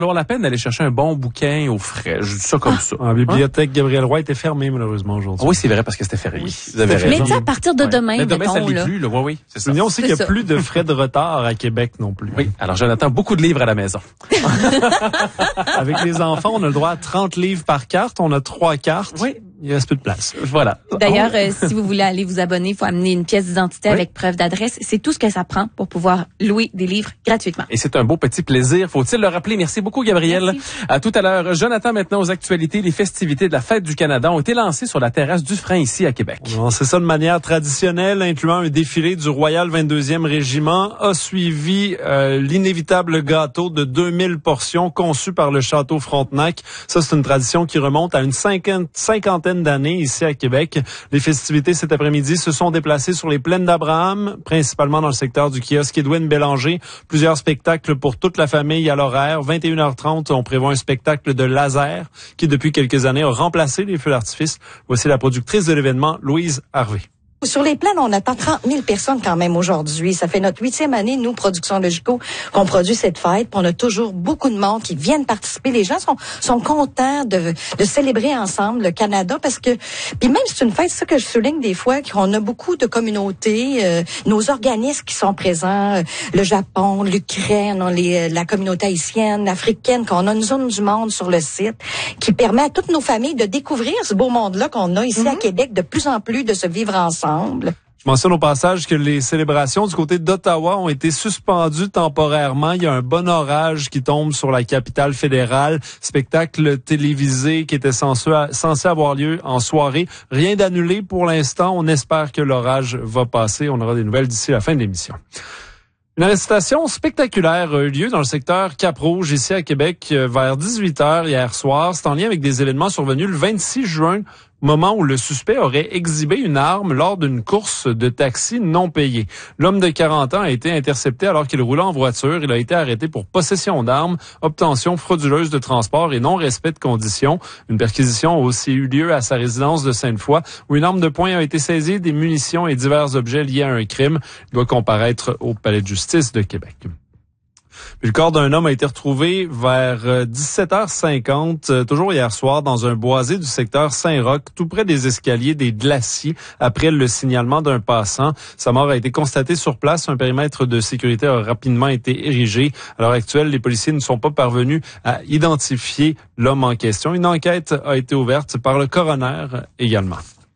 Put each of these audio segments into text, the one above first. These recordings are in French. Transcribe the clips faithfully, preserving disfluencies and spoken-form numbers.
avoir la peine d'aller chercher un bon bouquin au frais. Je dis ça comme ça. La bibliothèque Gabriel Roy était fermée, malheureusement, aujourd'hui. Oui, c'est vrai, parce que c'était férié. Oui. Vous avez raison. Mais tu sais, à partir de demain, ouais. Mais demain, mettons, ça l'est là. plus, là. Oui, oui, c'est ça. Soulignons aussi C'est qu'il n'y a ça. plus de frais de retard à Québec non plus. Oui. Alors, Jonathan, beaucoup de livres à la maison. Avec les enfants, on a le droit à trente livres par carte. On a trois cartes. Oui. Il reste plus de place. Voilà. D'ailleurs, euh, si vous voulez aller vous abonner, il faut amener une pièce d'identité Oui. avec preuve d'adresse. C'est tout ce que ça prend pour pouvoir louer des livres gratuitement. Et c'est un beau petit plaisir. Faut-il le rappeler? Merci beaucoup, Gabriel. Merci. À tout à l'heure. Jonathan, maintenant aux actualités. Les festivités de la Fête du Canada ont été lancées sur la terrasse du Frein ici à Québec. Bon, c'est ça de manière traditionnelle, incluant un défilé du Royal vingt-deuxième Régiment, a suivi euh, l'inévitable gâteau de deux mille portions conçu par le Château Frontenac. Ça, c'est une tradition qui remonte à une cinquantaine, cinquantaine d'années ici à Québec. Les festivités cet après-midi se sont déplacées sur les plaines d'Abraham, principalement dans le secteur du kiosque Edwin Bélanger. Plusieurs spectacles pour toute la famille à l'horaire. vingt et une heures trente, on prévoit un spectacle de laser qui, depuis quelques années, a remplacé les feux d'artifice. Voici la productrice de l'événement, Louise Harvey. Sur les plaines, on attend trente mille personnes quand même aujourd'hui. Ça fait notre huitième année, nous, Productions Logico, qu'on produit cette fête. Puis on a toujours beaucoup de monde qui viennent participer. Les gens sont sont contents de, de célébrer ensemble le Canada parce que, puis même c'est une fête, c'est ça que je souligne des fois, qu'on a beaucoup de communautés, euh, nos organismes qui sont présents, euh, le Japon, l'Ukraine, on les, la communauté haïtienne, africaine, qu'on a une zone du monde sur le site qui permet à toutes nos familles de découvrir ce beau monde-là qu'on a ici mm-hmm. à Québec, de plus en plus de se vivre ensemble. Je mentionne au passage que les célébrations du côté d'Ottawa ont été suspendues temporairement. Il y a un bon orage qui tombe sur la capitale fédérale. Spectacle télévisé qui était censé, censé avoir lieu en soirée. Rien d'annulé pour l'instant. On espère que l'orage va passer. On aura des nouvelles d'ici la fin de l'émission. Une arrestation spectaculaire a eu lieu dans le secteur Cap-Rouge, ici à Québec, vers dix-huit heures hier soir. C'est en lien avec des événements survenus le vingt-six juin, moment où le suspect aurait exhibé une arme lors d'une course de taxi non payée. L'homme de quarante ans a été intercepté alors qu'il roulait en voiture. Il a été arrêté pour possession d'armes, obtention frauduleuse de transport et non-respect de conditions. Une perquisition a aussi eu lieu à sa résidence de Sainte-Foy, où une arme de poing a été saisie, des munitions et divers objets liés à un crime. Il doit comparaître au Palais de justice de Québec. Puis le corps d'un homme a été retrouvé vers dix-sept heures cinquante, toujours hier soir, dans un boisé du secteur Saint-Roch, tout près des escaliers des Glaciers, après le signalement d'un passant. Sa mort a été constatée sur place. Un périmètre de sécurité a rapidement été érigé. À l'heure actuelle, les policiers ne sont pas parvenus à identifier l'homme en question. Une enquête a été ouverte par le coroner également.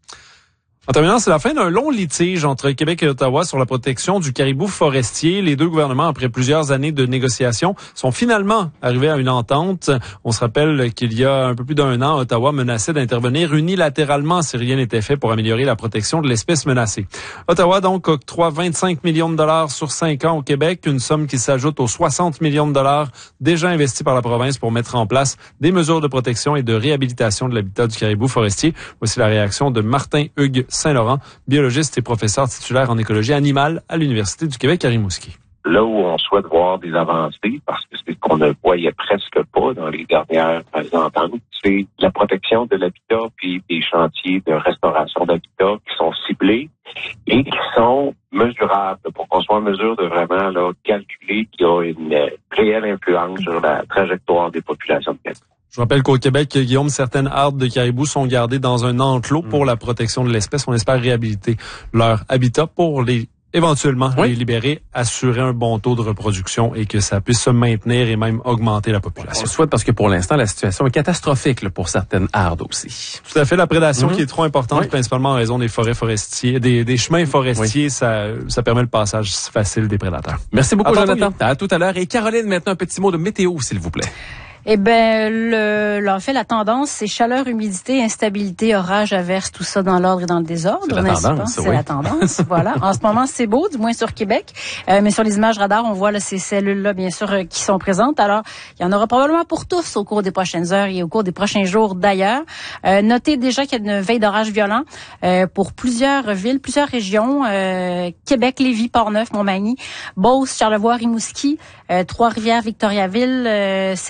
En terminant, c'est la fin d'un long litige entre Québec et Ottawa sur la protection du caribou forestier. Les deux gouvernements, après plusieurs années de négociations, sont finalement arrivés à une entente. On se rappelle qu'il y a un peu plus d'un an, Ottawa menaçait d'intervenir unilatéralement si rien n'était fait pour améliorer la protection de l'espèce menacée. Ottawa, donc, octroie vingt-cinq millions de dollars sur cinq ans au Québec, une somme qui s'ajoute aux soixante millions de dollars déjà investis par la province pour mettre en place des mesures de protection et de réhabilitation de l'habitat du caribou forestier. Voici la réaction de Martin Hugues Saint-Laurent, biologiste et professeur titulaire en écologie animale à l'Université du Québec à Rimouski. Là où on souhaite voir des avancées, parce que c'est ce qu'on ne voyait presque pas dans les dernières ententes, c'est la protection de l'habitat puis des chantiers de restauration d'habitat qui sont ciblés et qui sont mesurables pour qu'on soit en mesure de vraiment là, calculer qu'il y a une réelle influence sur la trajectoire des populations de Québec. Je rappelle qu'au Québec, Guillaume, certaines hardes de caribous sont gardées dans un enclos pour la protection de l'espèce. On espère réhabiliter leur habitat pour les éventuellement oui. les libérer, assurer un bon taux de reproduction et que ça puisse se maintenir et même augmenter la population. On le souhaite parce que pour l'instant, la situation est catastrophique là, pour certaines hardes aussi. Tout à fait. La prédation mm-hmm. qui est trop importante, oui. principalement en raison des forêts forestiers, des, des chemins forestiers, oui. ça, ça permet le passage facile des prédateurs. Merci beaucoup, à Jonathan. À tout à l'heure. Et Caroline, maintenant, un petit mot de météo, s'il vous plaît. Eh ben, le, là, en fait, la tendance, c'est chaleur, humidité, instabilité, orage, averse, tout ça dans l'ordre et dans le désordre. C'est la tendance, C'est oui. la tendance, voilà. En ce moment, c'est beau, du moins sur Québec. Euh, mais sur les images radar, on voit là, ces cellules-là, bien sûr, euh, qui sont présentes. Alors, il y en aura probablement pour tous au cours des prochaines heures et au cours des prochains jours d'ailleurs. Euh, notez déjà qu'il y a une veille d'orage violent euh, pour plusieurs villes, plusieurs régions. Euh, Québec, Lévis, Portneuf, Montmagny, Beauce, Charlevoix, Rimouski, euh, Trois-Rivières, Victoriaville, euh, Sept-Îles,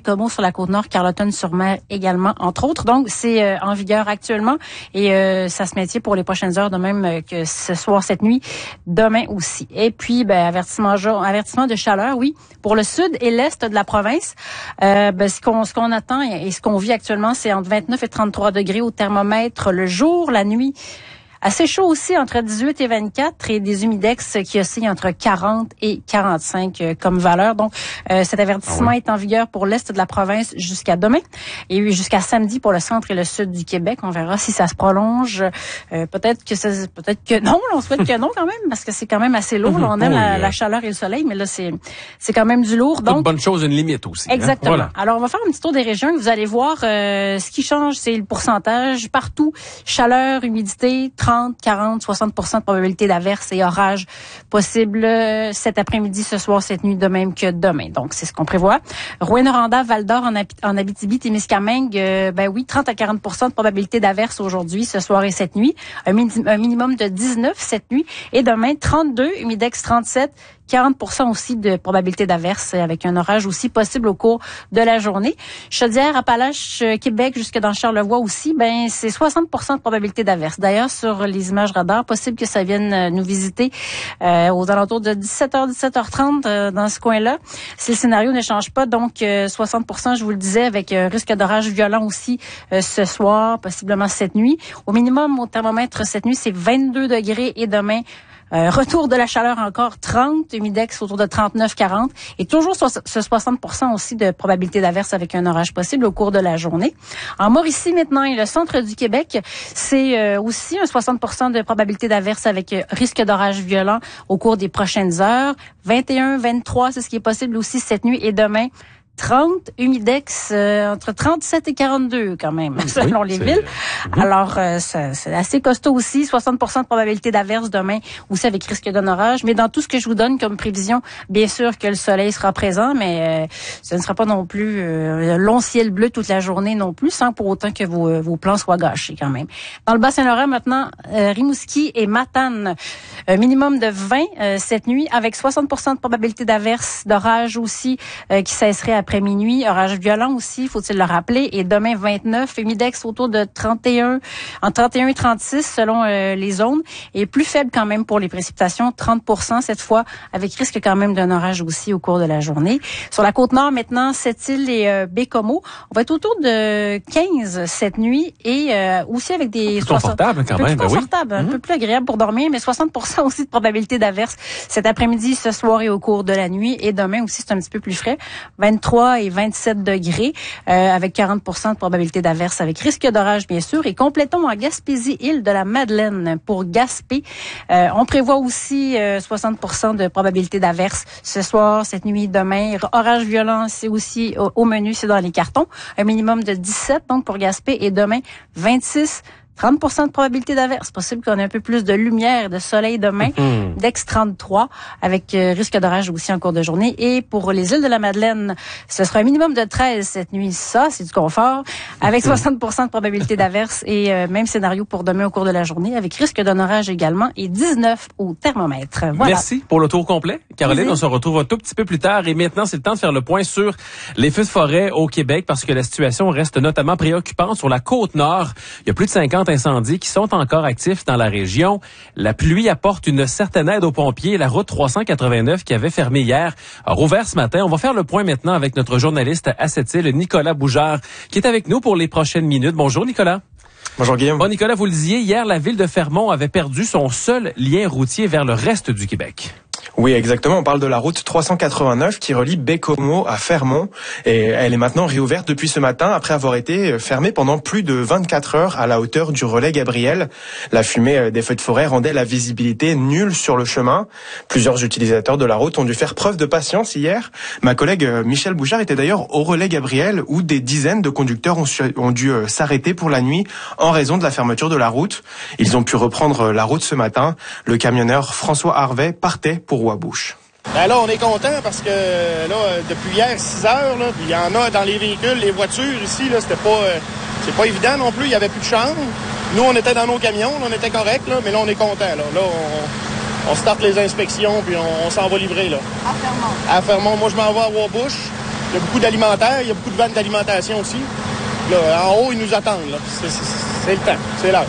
Bécomo sur la Côte-Nord, Carleton-sur-Mer également, entre autres. Donc, c'est euh, en vigueur actuellement et euh, ça se maintient pour les prochaines heures, de même euh, que ce soir, cette nuit, demain aussi. Et puis, ben, avertissement, jaune, avertissement de chaleur, oui, pour le sud et l'est de la province. Euh, ben, ce qu'on ce qu'on attend et ce qu'on vit actuellement, c'est entre vingt-neuf et trente-trois degrés au thermomètre le jour, la nuit. Assez chaud aussi, entre dix-huit et vingt-quatre, et des humidex qui oscillent entre quarante et quarante-cinq euh, comme valeur. Donc, euh, cet avertissement ah oui. est en vigueur pour l'est de la province jusqu'à demain et jusqu'à samedi pour le centre et le sud du Québec. On verra si ça se prolonge. Euh, peut-être que ça, peut-être que non. On souhaite que non quand même, parce que c'est quand même assez lourd. Là, on aime oui, la, la chaleur et le soleil, mais là, c'est c'est quand même du lourd. Donc, toute bonne chose, une limite aussi. Exactement. Hein? Voilà. Alors, on va faire un petit tour des régions et vous allez voir euh, ce qui change, c'est le pourcentage partout. Chaleur, humidité, trente, quarante, soixante pour cent de probabilité d'averse et orage possible euh, cet après-midi, ce soir, cette nuit, de même que demain. Donc, c'est ce qu'on prévoit. Rouyn-Noranda, Val-d'Or, en, en Abitibi-Témiscamingue, euh, ben oui, trente à quarante pour cent de probabilité d'averse aujourd'hui, ce soir et cette nuit. Un, min- un minimum de dix-neuf cette nuit. Et demain, trente-deux, humidex trente-sept, quarante pour cent aussi de probabilité d'averse avec un orage aussi possible au cours de la journée. Chaudière, Appalaches, Québec, jusque dans Charlevoix aussi, ben c'est soixante pour cent de probabilité d'averse. D'ailleurs, sur les images radar, possible que ça vienne nous visiter euh, aux alentours de dix-sept heures, dix-sept heures trente euh, dans ce coin-là. Si le scénario ne change pas, donc euh, soixante pour cent, je vous le disais, avec euh, risque d'orage violent aussi euh, ce soir, possiblement cette nuit. Au minimum, au thermomètre cette nuit, c'est vingt-deux degrés et demain, Euh, retour de la chaleur encore, trente, humidex autour de trente-neuf quarante et toujours ce soixante pour cent aussi de probabilité d'averse avec un orage possible au cours de la journée. En Mauricie maintenant et le centre du Québec, c'est euh, aussi un soixante pour cent de probabilité d'averse avec euh, risque d'orage violent au cours des prochaines heures. vingt et un, vingt-trois, c'est ce qui est possible aussi cette nuit et demain. trente, humidex euh, entre trente-sept et quarante-deux quand même, oui, selon les villes. Mmh. Alors, euh, ça, c'est assez costaud aussi. soixante pour cent de probabilité d'averse demain, aussi avec risque d'un orage. Mais dans tout ce que je vous donne comme prévision, bien sûr que le soleil sera présent, mais euh, ce ne sera pas non plus euh, long ciel bleu toute la journée non plus, sans pour autant que vos, euh, vos plans soient gâchés quand même. Dans le Bas-Saint-Laurent maintenant, euh, Rimouski et Matane, un minimum de vingt euh, cette nuit, avec soixante pour cent de probabilité d'averse, d'orage aussi, euh, qui cesserait à après minuit, orage violent aussi, faut-il le rappeler, et demain vingt-neuf, humidex autour de trente et un, entre trente et un et trente-six selon euh, les zones, et plus faible quand même pour les précipitations, trente pour cent cette fois, avec risque quand même d'un orage aussi au cours de la journée. Sur la Côte-Nord maintenant, Sept-Îles et euh, Bécomo, on va être autour de quinze cette nuit, et euh, aussi avec des... Plus confortable quand même, plus confortable, ben oui. Un mmh. peu plus agréable pour dormir, mais soixante pour cent aussi de probabilité d'averse cet après-midi, ce soir et au cours de la nuit, et demain aussi c'est un petit peu plus frais, vingt-trois et vingt-sept degrés, euh, avec quarante pour cent de probabilité d'averse, avec risque d'orage, bien sûr. Et complétons en Gaspésie, île de la Madeleine, pour Gaspé. Euh, on prévoit aussi euh, soixante pour cent de probabilité d'averse ce soir, cette nuit, demain. Orage violent, c'est aussi au, au menu, c'est dans les cartons. Un minimum de dix-sept, donc, pour Gaspé. Et demain, vingt-six, trente pour cent de probabilité d'averse. Possible qu'on ait un peu plus de lumière, de soleil demain. Mmh. Dex trente-trois, avec euh, risque d'orage aussi en cours de journée. Et pour les îles de la Madeleine, ce sera un minimum de treize cette nuit. Ça, c'est du confort. Avec soixante pour cent de probabilité d'averse et euh, même scénario pour demain au cours de la journée, avec risque d'un orage également et dix-neuf au thermomètre. Voilà. Merci pour le tour complet. Caroline, oui. On se retrouve un tout petit peu plus tard. Et maintenant, c'est le temps de faire le point sur les feux de forêt au Québec, parce que la situation reste notamment préoccupante sur la Côte-Nord. Il y a plus de cinquante incendies qui sont encore actifs dans la région. La pluie apporte une certaine aide aux pompiers. La route trois cent quatre-vingt-neuf qui avait fermé hier a rouvert ce matin. On va faire le point maintenant avec notre journaliste à Sept-Îles, Nicolas Bougère, qui est avec nous pour les prochaines minutes. Bonjour Nicolas. Bonjour Guillaume. Bon Nicolas, vous le disiez, hier la ville de Fermont avait perdu son seul lien routier vers le reste du Québec. Oui, exactement. On parle de la route trois cent quatre-vingt-neuf qui relie Bécomo à Fermont, et elle est maintenant réouverte depuis ce matin après avoir été fermée pendant plus de vingt-quatre heures à la hauteur du relais Gabriel. La fumée des feux de forêt rendait la visibilité nulle sur le chemin. Plusieurs utilisateurs de la route ont dû faire preuve de patience hier. Ma collègue Michel Bouchard était d'ailleurs au relais Gabriel où des dizaines de conducteurs ont, ont dû s'arrêter pour la nuit en raison de la fermeture de la route. Ils ont pu reprendre la route ce matin. Le camionneur François Harvet partait pour Ouabouche. Ben là, on est content parce que là, depuis hier, six heures, là, il y en a dans les véhicules, les voitures ici, là, c'était pas, euh, c'est pas évident non plus, il y avait plus de chambre. Nous, on était dans nos camions, là, on était correct, là, mais là, on est content. Là, là on, on starte les inspections, puis on, on s'en va livrer. Là. À Fermont. À Fermont. Moi, je m'en vais à Ouabouche. Il y a beaucoup d'alimentaires, il y a beaucoup de ventes d'alimentation aussi. Là, en haut, ils nous attendent. Là. C'est, c'est, c'est le temps, c'est l'heure.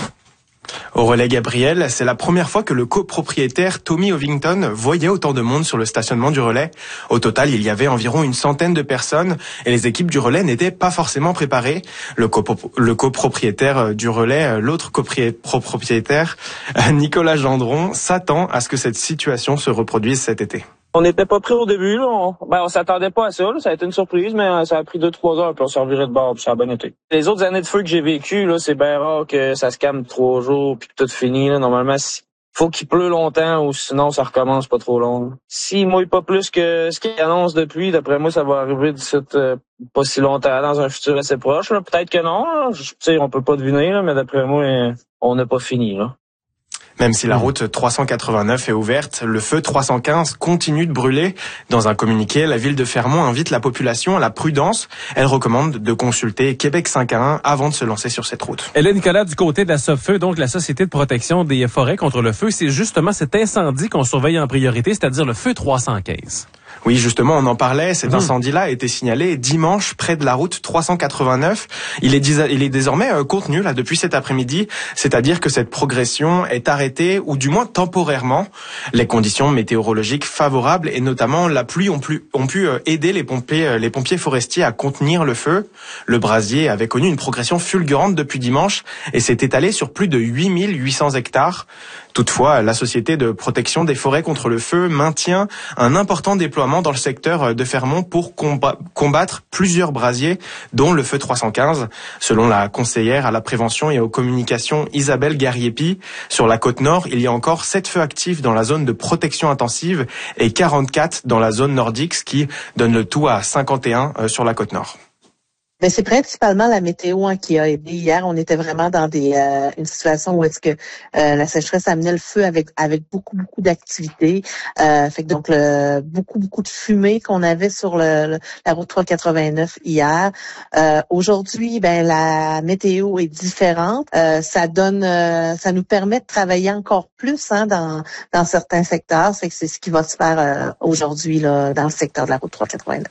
Au relais Gabriel, c'est la première fois que le copropriétaire Tommy Ovington voyait autant de monde sur le stationnement du relais. Au total, il y avait environ une centaine de personnes et les équipes du relais n'étaient pas forcément préparées. Le, copro- le copropriétaire du relais, l'autre copropriétaire, Nicolas Gendron, s'attend à ce que cette situation se reproduise cet été. On n'était pas prêts au début, là. On, ben, on s'attendait pas à ça, là. Ça a été une surprise, mais ça a pris deux, trois heures, puis on s'est reviré de bord, puis ça a bien été. Les autres années de feu que j'ai vécues, là, c'est bien rare que ça se calme trois jours, puis que tout finit, là. Normalement, il faut qu'il pleut longtemps, ou sinon, ça recommence pas trop long. S'il mouille pas plus que ce qu'il annonce de pluie, d'après moi, ça va arriver d'ici euh, pas si longtemps, dans un futur assez proche, là. Peut-être que non, là. Je sais, on peut pas deviner, là, mais d'après moi, on n'a pas fini, là. Même si la route trois cent quatre-vingt-neuf est ouverte, le feu trois cent quinze continue de brûler. Dans un communiqué, la ville de Fermont invite la population à la prudence. Elle recommande de consulter Québec cinq un un avant de se lancer sur cette route. Et là, Nicolas, du côté de la SOPFEU, donc la Société de protection des forêts contre le feu, c'est justement cet incendie qu'on surveille en priorité, c'est-à-dire le feu trois cent quinze. Oui, justement, on en parlait. Cet incendie-là a été signalé dimanche près de la route trois cent quatre-vingt-neuf. Il est, dis- il est désormais euh, contenu là depuis cet après-midi, c'est-à-dire que cette progression est arrêtée ou du moins temporairement. Les conditions météorologiques favorables et notamment la pluie ont, pu, ont pu euh, aider les pompiers, euh, les pompiers forestiers à contenir le feu. Le brasier avait connu une progression fulgurante depuis dimanche et s'est étalé sur plus de huit mille huit cents hectares. Toutefois, la Société de protection des forêts contre le feu maintient un important déploiement dans le secteur de Fermont pour comba- combattre plusieurs brasiers, dont le feu trois cent quinze. Selon la conseillère à la prévention et aux communications Isabelle Gariepi, sur la côte nord, il y a encore sept feux actifs dans la zone de protection intensive et quarante-quatre dans la zone nordique, ce qui donne le tout à cinquante et un sur la côte nord. Mais c'est principalement la météo hein, qui a aidé. Hier, on était vraiment dans des euh, une situation où est-ce que euh, la sécheresse amenait le feu avec avec beaucoup beaucoup d'activités. Euh, fait que donc le, beaucoup beaucoup de fumée qu'on avait sur le, le la route trois cent quatre-vingt-neuf hier. Euh, aujourd'hui, ben la météo est différente. Euh, ça donne, euh, ça nous permet de travailler encore plus hein, dans dans certains secteurs. Fait que c'est ce qui va se faire euh, aujourd'hui là dans le secteur de la route trois cent quatre-vingt-neuf.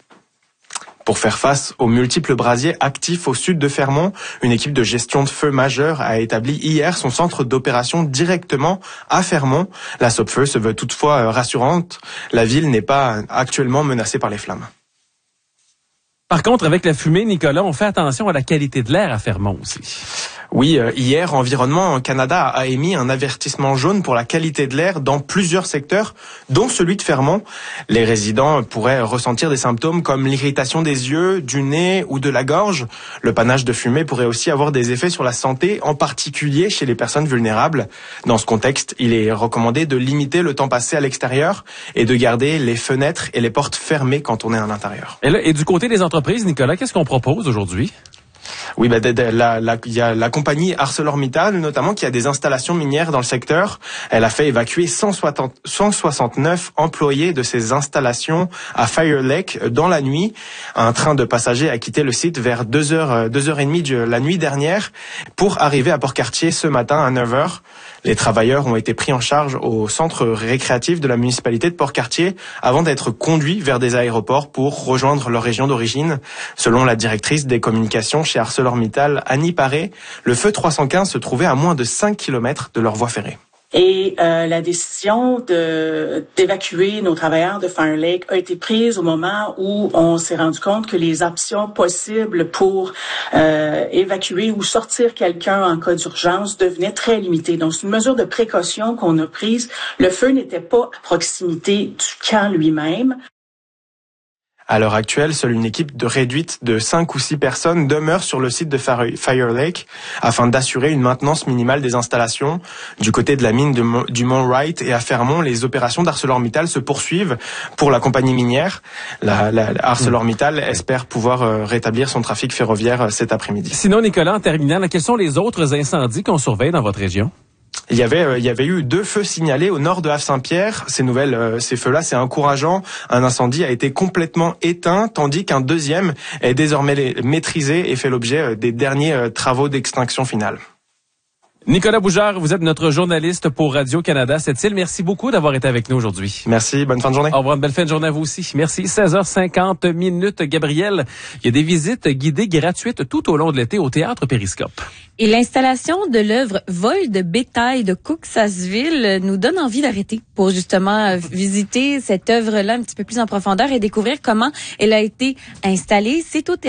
Pour faire face aux multiples brasiers actifs au sud de Fermont, une équipe de gestion de feu majeure a établi hier son centre d'opération directement à Fermont. La SOPFEU se veut toutefois rassurante. La ville n'est pas actuellement menacée par les flammes. Par contre, avec la fumée, Nicolas, on fait attention à la qualité de l'air à Fermont aussi. Oui, hier, Environnement Canada a émis un avertissement jaune pour la qualité de l'air dans plusieurs secteurs, dont celui de Fermont. Les résidents pourraient ressentir des symptômes comme l'irritation des yeux, du nez ou de la gorge. Le panache de fumée pourrait aussi avoir des effets sur la santé, en particulier chez les personnes vulnérables. Dans ce contexte, il est recommandé de limiter le temps passé à l'extérieur et de garder les fenêtres et les portes fermées quand on est à l'intérieur. Et, là, et du côté des entreprises, Nicolas, qu'est-ce qu'on propose aujourd'hui? Oui, bah, la, la, il y a la compagnie ArcelorMittal, notamment, qui a des installations minières dans le secteur. Elle a fait évacuer cent soixante-neuf employés de ces installations à Fire Lake dans la nuit. Un train de passagers a quitté le site vers deux heures, deux heures et demie de la nuit dernière pour arriver à Port-Cartier ce matin à neuf heures. Les travailleurs ont été pris en charge au centre récréatif de la municipalité de Port-Cartier avant d'être conduits vers des aéroports pour rejoindre leur région d'origine. Selon la directrice des communications chez ArcelorMittal, Annie Paré, le feu trois cent quinze se trouvait à moins de cinq kilomètres de leur voie ferrée. Et euh, la décision de d'évacuer nos travailleurs de Fire Lake a été prise au moment où on s'est rendu compte que les options possibles pour euh, évacuer ou sortir quelqu'un en cas d'urgence devenaient très limitées. Donc, c'est une mesure de précaution qu'on a prise. Le feu n'était pas à proximité du camp lui-même. À l'heure actuelle, seule une équipe de réduite de cinq ou six personnes demeure sur le site de Fire Lake afin d'assurer une maintenance minimale des installations. Du côté de la mine de, du Mont Wright et à Fermont, les opérations d'ArcelorMittal se poursuivent pour la compagnie minière. La, la, la ArcelorMittal espère pouvoir euh, rétablir son trafic ferroviaire euh, cet après-midi. Sinon, Nicolas, en terminant, là, quels sont les autres incendies qu'on surveille dans votre région? Il y avait, euh, il y avait eu deux feux signalés au nord de Havre-Saint-Pierre. Ces nouvelles, euh, ces feux-là, c'est encourageant. Un incendie a été complètement éteint, tandis qu'un deuxième est désormais maîtrisé et fait l'objet euh, des derniers euh, travaux d'extinction finale. Nicolas Bougère, vous êtes notre journaliste pour Radio-Canada Sept-Îles. Merci beaucoup d'avoir été avec nous aujourd'hui. Merci, bonne fin de journée. Au revoir, une belle fin de journée à vous aussi. Merci. seize heures cinquante minutes, Gabriel. Il y a des visites guidées gratuites tout au long de l'été au Théâtre Périscope. Et l'installation de l'œuvre Vol de bétail de Cooksasville nous donne envie d'arrêter pour justement visiter cette œuvre-là un petit peu plus en profondeur et découvrir comment elle a été installée. C'est au